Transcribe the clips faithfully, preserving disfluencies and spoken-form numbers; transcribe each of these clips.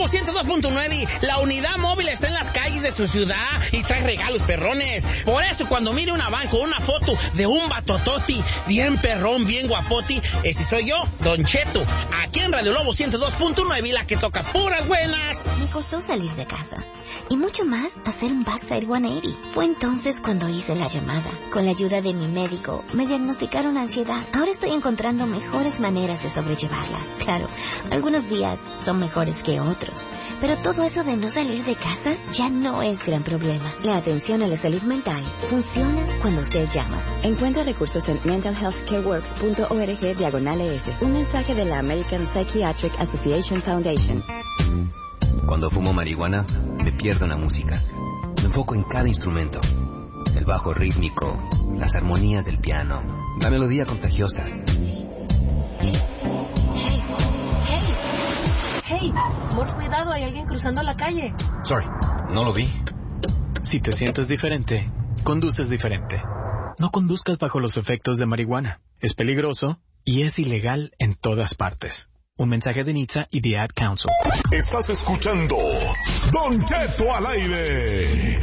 ciento dos punto nueve, la unidad móvil está en las calles de su ciudad y trae regalos perrones. Por eso cuando mire una van con una foto de un batototi bien perrón, bien guapoti, ese soy yo, Don Cheto, aquí en Radio Lobo ciento dos punto nueve, la que toca puras buenas. Me costó salir de casa y mucho más hacer un Backside ciento ochenta. Fue entonces cuando hice la llamada. Con la ayuda de mi médico me diagnosticaron ansiedad. Ahora estoy encontrando mejores maneras de sobrellevarla. Claro, algunos días son mejores que otros, pero todo eso de no salir de casa ya no es gran problema. La atención a la salud mental funciona cuando usted llama. Encuentra recursos en mental health care works punto org diagonal es. Un mensaje de la American Psychiatric Association Foundation. Cuando fumo marihuana, me pierdo en la música. Me enfoco en cada instrumento. El bajo rítmico, las armonías del piano, la melodía contagiosa. Hey, hey, hey, por cuidado, hay alguien cruzando la calle. Sorry, no lo vi. Si te sientes diferente, conduces diferente. No conduzcas bajo los efectos de marihuana. Es peligroso y es ilegal en todas partes. Un mensaje de Nitza y The Ad Council. Estás escuchando Don Cheto al aire.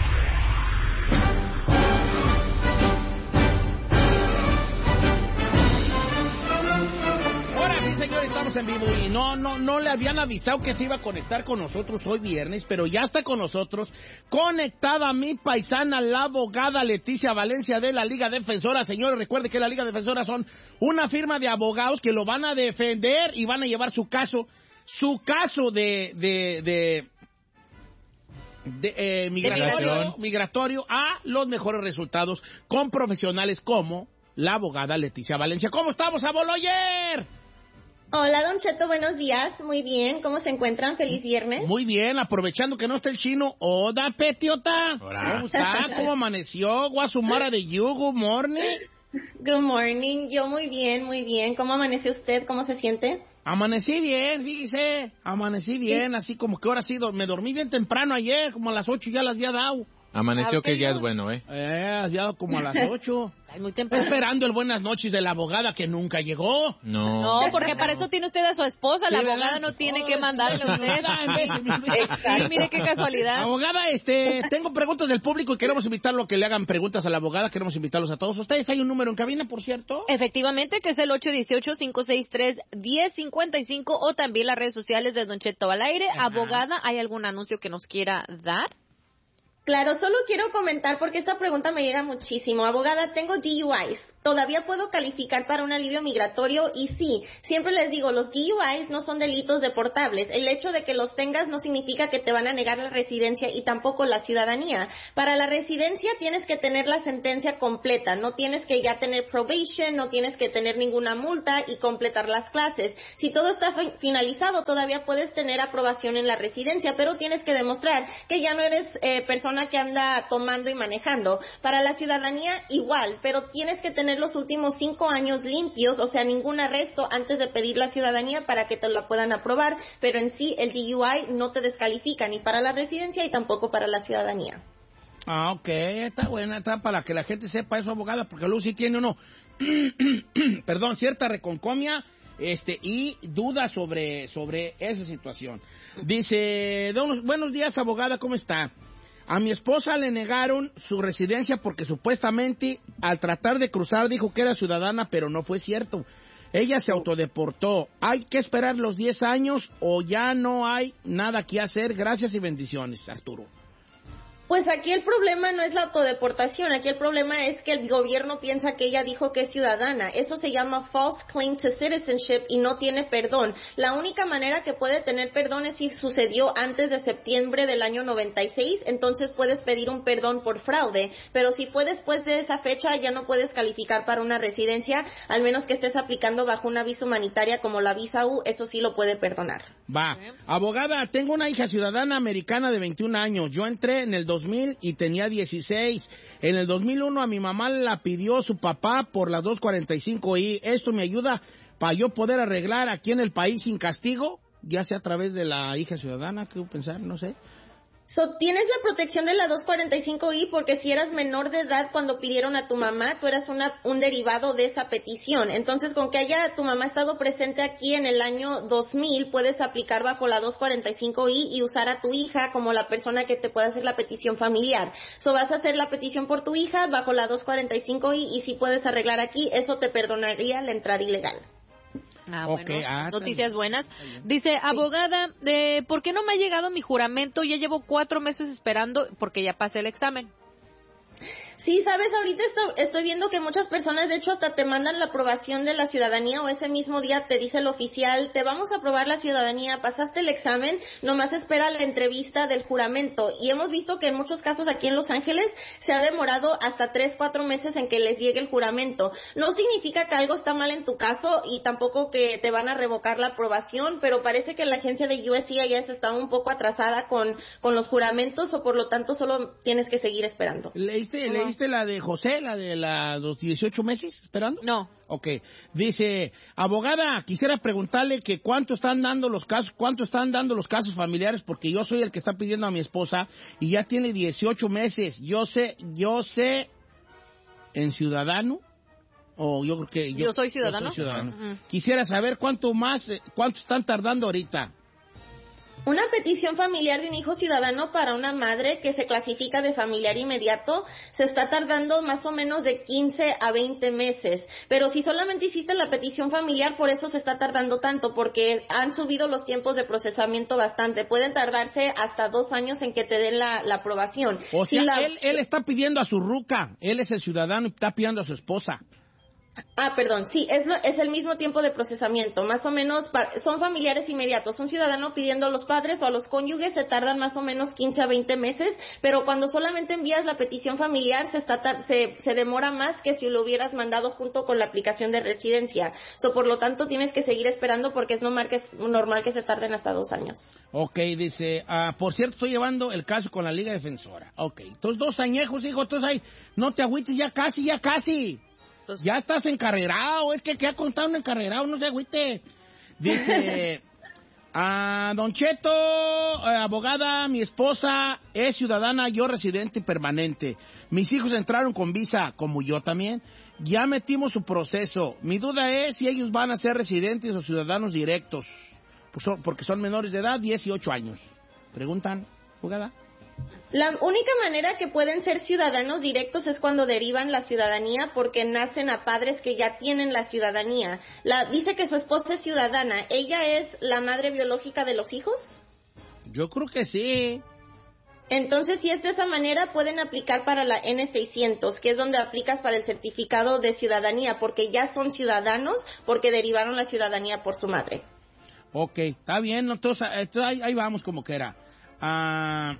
Ahora sí, señor, estamos en vivo y no, no, no le habían avisado que se iba a conectar con nosotros hoy viernes, pero ya está con nosotros, conectada mi paisana, la abogada Leticia Valencia de la Liga Defensora. Señores, recuerde que la Liga Defensora son una firma de abogados que lo van a defender y van a llevar su caso, su caso de, de, de, de eh, migratorio, migratorio a los mejores resultados con profesionales como la abogada Leticia Valencia. ¿Cómo estamos, aboloyer? Hola, Don Cheto, buenos días. Muy bien, ¿cómo se encuentran? Feliz viernes. Muy bien, aprovechando que no está el chino. Hola, Petiota. Hola. ¿Cómo está? ¿Cómo amaneció? Guasumara de you, good morning. Good morning, yo muy bien, muy bien. ¿Cómo amaneció usted? ¿Cómo se siente? Amanecí bien, fíjese. Amanecí bien, ¿sí? Así como que ahora sí, me dormí bien temprano ayer, como a las ocho ya las había dado. Amaneció que ya es bueno, ¿eh? Eh, había dado como a las ocho. Ay, muy temprano. Esperando el buenas noches de la abogada que nunca llegó. No. No, porque para eso tiene usted a su esposa. La sí, abogada ¿verdad? no tiene oh, que mandarle a usted. Sí, mire qué casualidad. Abogada, este, tengo preguntas del público y queremos invitarlo a que le hagan preguntas a la abogada. Queremos invitarlos a todos ustedes. Hay un número en cabina, por cierto. Efectivamente, que es el ocho uno ocho, cinco seis tres, uno cero cinco cinco o también las redes sociales de Don Cheto al aire. Ajá. Abogada, ¿hay algún anuncio que nos quiera dar? Claro, solo quiero comentar porque esta pregunta me llega muchísimo. Abogada, tengo D U Is. ¿Todavía puedo calificar para un alivio migratorio? Y sí, siempre les digo, los D U Is no son delitos deportables. El hecho de que los tengas no significa que te van a negar la residencia y tampoco la ciudadanía. Para la residencia tienes que tener la sentencia completa. No tienes que ya tener probation, no tienes que tener ninguna multa y completar las clases. Si todo está finalizado, todavía puedes tener aprobación en la residencia, pero tienes que demostrar que ya no eres eh, persona que anda tomando y manejando. Para la ciudadanía igual, pero tienes que tener los últimos cinco años limpios, o sea, ningún arresto antes de pedir la ciudadanía para que te la puedan aprobar, pero en sí el D U I no te descalifica ni para la residencia y tampoco para la ciudadanía. Ah, ok, está buena, está para que la gente sepa eso, abogada, porque luego sí tiene uno, perdón, cierta reconcomia este y duda sobre, sobre esa situación. Dice, buenos días, abogada, ¿cómo está? A mi esposa le negaron su residencia porque supuestamente al tratar de cruzar dijo que era ciudadana, pero no fue cierto. Ella se autodeportó. ¿Hay que esperar los diez años o ya no hay nada que hacer? Gracias y bendiciones, Arturo. Pues aquí el problema no es la autodeportación, aquí el problema es que el gobierno piensa que ella dijo que es ciudadana. Eso se llama false claim to citizenship y no tiene perdón. La única manera que puede tener perdón es si sucedió antes de septiembre del año noventa y seis, entonces puedes pedir un perdón por fraude, pero si fue después de esa fecha ya no puedes calificar para una residencia, al menos que estés aplicando bajo una visa humanitaria como la visa U, eso sí lo puede perdonar. Va, abogada, tengo una hija ciudadana americana de veintiún años, yo entré en el dos mil y tenía dieciséis. En el dos mil uno a mi mamá la pidió su papá por la dos cuarenta y cinco I. ¿Esto me ayuda para yo poder arreglar aquí en el país sin castigo? Ya sea a través de la hija ciudadana, ¿qué pensar? No sé. So, tienes la protección de la doscientos cuarenta y cinco I porque si eras menor de edad cuando pidieron a tu mamá, tú eras una, un derivado de esa petición. Entonces, con que haya tu mamá estado presente aquí en el año dos mil, puedes aplicar bajo la doscientos cuarenta y cinco I y usar a tu hija como la persona que te pueda hacer la petición familiar. So, vas a hacer la petición por tu hija bajo la doscientos cuarenta y cinco I y si puedes arreglar aquí, eso te perdonaría la entrada ilegal. Ah, bueno, okay, ah, noticias buenas. Dice, abogada, eh, ¿por qué no me ha llegado mi juramento? Ya llevo cuatro meses esperando porque ya pasé el examen. Sí, sabes, ahorita estoy, estoy viendo que muchas personas, de hecho, hasta te mandan la aprobación de la ciudadanía o ese mismo día te dice el oficial, te vamos a aprobar la ciudadanía, pasaste el examen, nomás espera la entrevista del juramento. Y hemos visto que en muchos casos aquí en Los Ángeles se ha demorado hasta tres, cuatro meses en que les llegue el juramento. No significa que algo está mal en tu caso y tampoco que te van a revocar la aprobación, pero parece que la agencia de U S C I S está un poco atrasada con, con los juramentos o por lo tanto solo tienes que seguir esperando. ¿Leíste, ¿leíste la de José, la de la, los dieciocho meses esperando? No. Ok. Dice, abogada, quisiera preguntarle que cuánto están dando los casos, cuánto están dando los casos familiares, porque yo soy el que está pidiendo a mi esposa y ya tiene dieciocho meses. Yo sé, yo sé, en Ciudadano, o yo creo que yo, yo soy ciudadano. Yo soy ciudadano. Uh-huh. Quisiera saber cuánto más, cuánto están tardando ahorita. Una petición familiar de un hijo ciudadano para una madre que se clasifica de familiar inmediato se está tardando más o menos de quince a veinte meses. Pero si solamente hiciste la petición familiar, por eso se está tardando tanto, porque han subido los tiempos de procesamiento bastante. Pueden tardarse hasta dos años en que te den la, la aprobación. O sea, si la... él, él está pidiendo a su ruca, él es el ciudadano y está pidiendo a su esposa. Ah, perdón, sí, es, lo, es el mismo tiempo de procesamiento, más o menos, para, son familiares inmediatos. Un ciudadano pidiendo a los padres o a los cónyuges se tardan más o menos quince a veinte meses, pero cuando solamente envías la petición familiar se, está tar, se, se demora más que si lo hubieras mandado junto con la aplicación de residencia. So, por lo tanto, tienes que seguir esperando porque es normal que, normal que se tarden hasta dos años. Ok, dice, ah, por cierto, estoy llevando el caso con la Liga Defensora. Ok, entonces dos añejos, hijo, entonces ahí, no te agüites, ya casi, ya casi. Entonces, ya estás encarrerado, es que que ha contado un encarrerado, no se agüite. Dice, a Don Cheto, eh, abogada, mi esposa es ciudadana, yo residente permanente. Mis hijos entraron con visa, como yo también. Ya metimos su proceso. Mi duda es si ellos van a ser residentes o ciudadanos directos, pues son, porque son menores de edad, dieciocho años. ¿Preguntan, abogada? La única manera que pueden ser ciudadanos directos es cuando derivan la ciudadanía porque nacen a padres que ya tienen la ciudadanía. La, dice que su esposa es ciudadana. ¿Ella es la madre biológica de los hijos? Yo creo que sí. Entonces, si es de esa manera, pueden aplicar para la N seiscientos, que es donde aplicas para el certificado de ciudadanía, porque ya son ciudadanos, porque derivaron la ciudadanía por su madre. Ok, está bien, entonces, entonces ahí, ahí vamos como que era. Ah...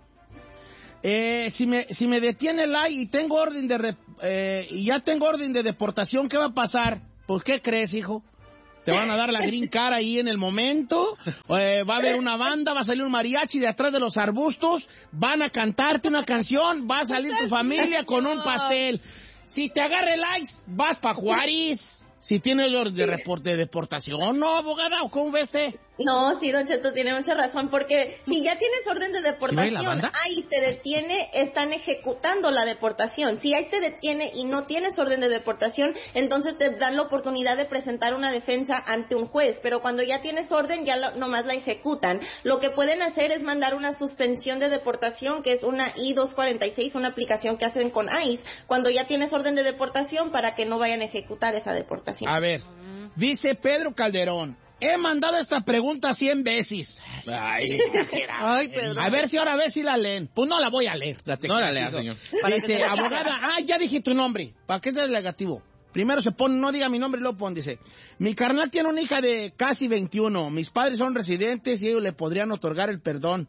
Eh, si me si me detiene el I y tengo orden de rep, eh, y ya tengo orden de deportación, ¿qué va a pasar? Pues, ¿qué crees, hijo? ¿Te van a dar la green card ahí en el momento? Eh, ¿Va a haber una banda? ¿Va a salir un mariachi de atrás de los arbustos? ¿Van a cantarte una canción? ¿Va a salir tu familia con un pastel? Si te agarra el ICE, vas pa' Juárez. Si tienes orden de, report, de deportación, ¿no, abogada? ¿Cómo ve usted? No, sí, Don Cheto tiene mucha razón, porque si ya tienes orden de deportación, ahí te detiene, están ejecutando la deportación. Si ahí te detiene y no tienes orden de deportación, entonces te dan la oportunidad de presentar una defensa ante un juez, pero cuando ya tienes orden, ya lo, nomás la ejecutan. Lo que pueden hacer es mandar una suspensión de deportación, que es una I doscientos cuarenta y seis, una aplicación que hacen con ICE, cuando ya tienes orden de deportación para que no vayan a ejecutar esa deportación. A ver, dice Pedro Calderón, he mandado esta pregunta cien veces. Ay, exagerado. Ay, Pedro. A ver si ahora ves si la leen. Pues no la voy a leer. La no la lea, señor. Dice, abogada, ah, ya dije tu nombre. ¿Para qué es el negativo? Primero se pone, no diga mi nombre, luego pone, dice, mi carnal tiene una hija de casi veintiuno. Mis padres son residentes y ellos le podrían otorgar el perdón.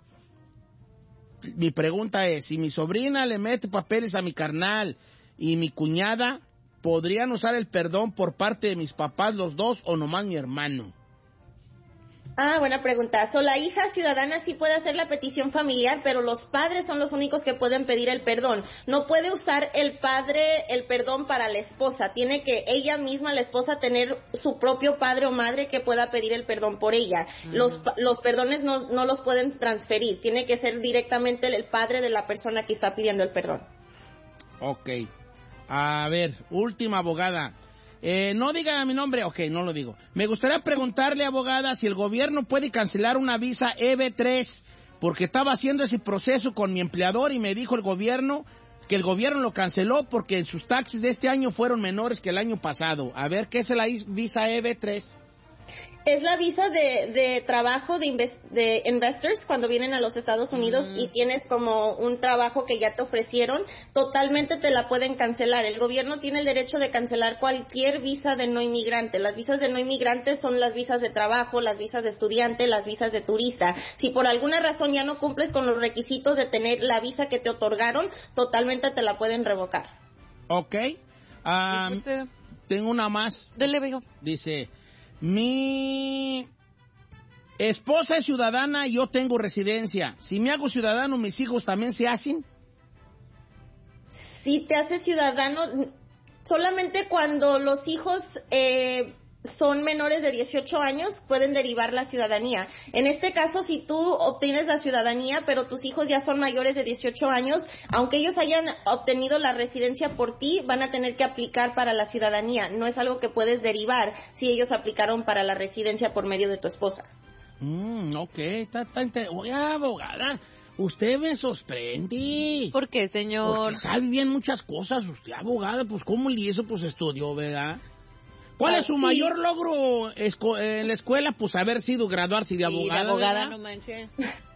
Mi pregunta es, si mi sobrina le mete papeles a mi carnal y mi cuñada, ¿podrían usar el perdón por parte de mis papás los dos o nomás mi hermano? Ah, buena pregunta. So, la hija ciudadana sí puede hacer la petición familiar, pero los padres son los únicos que pueden pedir el perdón. No puede usar el padre el perdón para la esposa. Tiene que ella misma, la esposa, tener su propio padre o madre que pueda pedir el perdón por ella. Mm. Los, los perdones no, no los pueden transferir. Tiene que ser directamente el padre de la persona que está pidiendo el perdón. Ok. A ver, última abogada. Eh, no diga mi nombre, ok, no lo digo. Me gustaría preguntarle, abogada, si el gobierno puede cancelar una visa E B tres, porque estaba haciendo ese proceso con mi empleador y me dijo el gobierno que el gobierno lo canceló porque sus taxes de este año fueron menores que el año pasado. A ver, ¿qué es la visa E B tres? Es la visa de, de trabajo de, invest, de investors cuando vienen a los Estados Unidos mm. y tienes como un trabajo que ya te ofrecieron, totalmente te la pueden cancelar. El gobierno tiene el derecho de cancelar cualquier visa de no inmigrante. Las visas de no inmigrante son las visas de trabajo, las visas de estudiante, las visas de turista. Si por alguna razón ya no cumples con los requisitos de tener la visa que te otorgaron, totalmente te la pueden revocar. Ok. Um, tengo una más. Dele, viejo. Dice... Mi esposa es ciudadana y yo tengo residencia. Si me hago ciudadano, ¿mis hijos también se hacen? Si te haces ciudadano, solamente cuando los hijos eh, son menores de dieciocho años, pueden derivar la ciudadanía. En este caso, si tú obtienes la ciudadanía, pero tus hijos ya son mayores de dieciocho años, aunque ellos hayan obtenido la residencia por ti, van a tener que aplicar para la ciudadanía. No es algo que puedes derivar si ellos aplicaron para la residencia por medio de tu esposa. Mm, ok, está, está inter... Oye, abogada, usted me sorprende. ¿Por qué, señor? Porque sabe bien muchas cosas. Usted, abogada, pues ¿cómo le hizo? Pues estudió, ¿verdad? ¿Cuál es su mayor logro en la escuela? Pues haber sido graduarse de abogada. Sí, de abogada, no manches.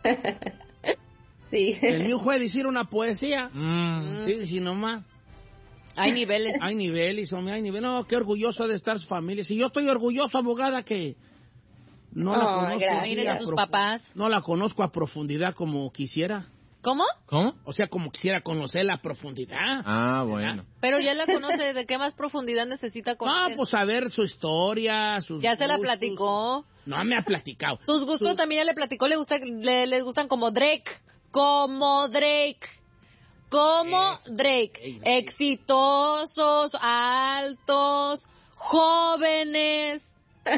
Sí. El mío fue decir una poesía. Mm. Sí, si nomás. Hay niveles. Hay niveles, hombre, hay niveles. No, qué orgulloso de estar su familia. Si yo estoy orgulloso, abogada, que no la oh, conozco. Miren a sus papás. No la conozco a profundidad como quisiera. ¿Cómo? ¿Cómo? O sea, como quisiera conocerla a profundidad. Ah, bueno. Pero ya la conoce, ¿de qué más profundidad necesita conocer? Ah, pues saber su historia, sus Ya gustos. se la platicó. No me ha platicado. Sus gustos Sus... también ya le platicó, le gusta, le, les gustan como Drake. Como Drake. Como Eso. Drake. Ey, Exitosos, altos, jóvenes.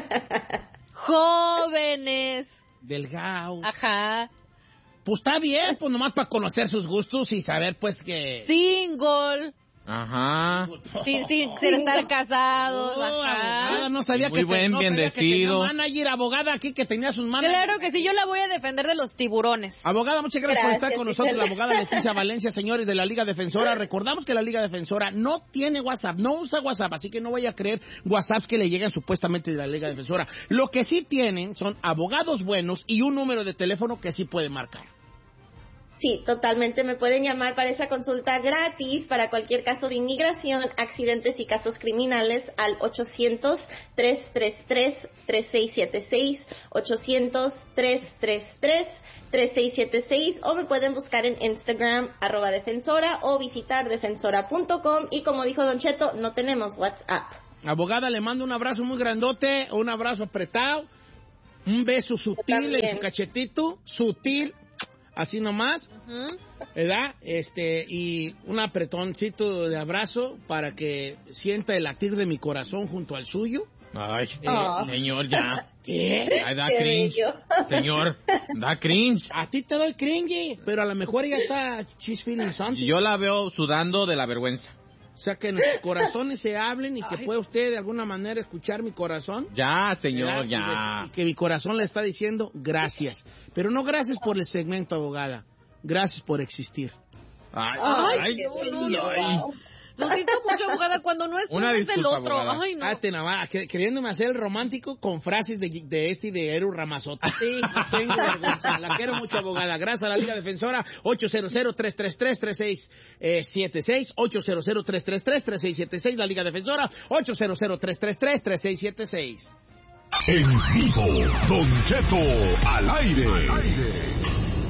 Jóvenes. Delgado. Ajá. Pues está bien, pues nomás para conocer sus gustos y saber pues que... Single. Ajá. Sin, sin, sin estar casados. Oh, Ajá. abogada, no sabía Muy que buen, te, no bien sabía que tenía vestido. manager, abogada aquí que tenía sus manos. Claro que sí, yo la voy a defender de los tiburones. Abogada, muchas gracias, Gracias, por estar con nosotros, la abogada Leticia Valencia, señores de la Liga Defensora. Recordamos que la Liga Defensora no tiene WhatsApp, no usa WhatsApp, así que no vaya a creer WhatsApps que le llegan supuestamente de la Liga Defensora. Lo que sí tienen son abogados buenos y un número de teléfono que sí puede marcar. Sí, totalmente. Me pueden llamar para esa consulta gratis para cualquier caso de inmigración, accidentes y casos criminales al ochocientos, tres tres tres, tres seis siete seis, ochocientos, tres tres tres, tres seis siete seis, o me pueden buscar en Instagram, arroba defensora, o visitar defensora punto com, y como dijo Don Cheto, no tenemos WhatsApp. Abogada, le mando un abrazo muy grandote, un abrazo apretado, un beso sutil en su cachetito, sutil, así nomás, uh-huh. ¿verdad? Este, y un apretoncito de abrazo para que sienta el latir de mi corazón junto al suyo. Ay, Eh, oh. señor, ya. ¿Qué? Ay, da Qué cringe. bello. Señor, da cringe. A ti te doy cringe, pero a lo mejor ella está she's feeling something. Yo la veo sudando de la vergüenza. O sea, que nuestros corazones se hablen y que Ay. pueda usted de alguna manera escuchar mi corazón. Ya, señor, ¿verdad? ya. Y que mi corazón le está diciendo gracias. Pero no gracias por el segmento, abogada. Gracias por existir. Ay, Ay, ay, qué ay, bonito. ay. Lo siento mucho, abogada, cuando no es uno Una es el disculpa, otro. abogada. Ay, no. Ah, te nada, queriéndome hacer el romántico con frases de, de este y de Eru Ramazotti. Sí, no tengo vergüenza. La quiero mucho, abogada. Gracias a la Liga Defensora. ocho cero cero, tres tres tres, tres seis siete seis. ocho cero cero, tres tres tres, tres seis siete seis. La Liga Defensora. ocho cero cero, tres tres tres, tres seis siete seis. En vivo, Don Cheto al aire. Al aire.